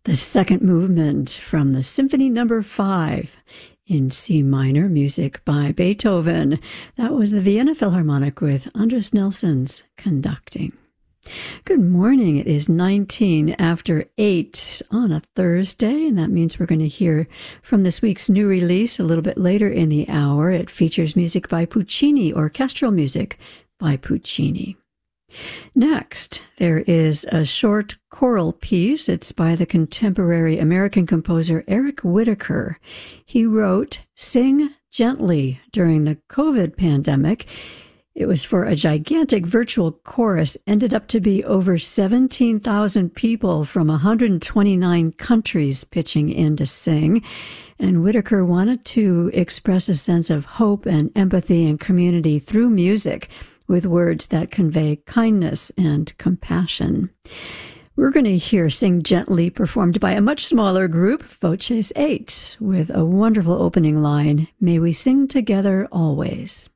The second movement from the Symphony No. 5 in C minor, music by Beethoven. That was the Vienna Philharmonic with Andris Nelsons conducting. Good morning. It is 19 after 8 on a Thursday, and that means we're going to hear from this week's new release a little bit later in the hour. It features music by Puccini, orchestral music by Puccini. Next, there is a short choral piece. It's by the contemporary American composer Eric Whitacre. He wrote Sing Gently during the COVID pandemic. It was for a gigantic virtual chorus, ended up to be over 17,000 people from 129 countries pitching in to sing. And Whitacre wanted to express a sense of hope and empathy and community through music, with words that convey kindness and compassion. We're going to hear Sing Gently performed by a much smaller group, Voces 8, with a wonderful opening line, May we sing together always.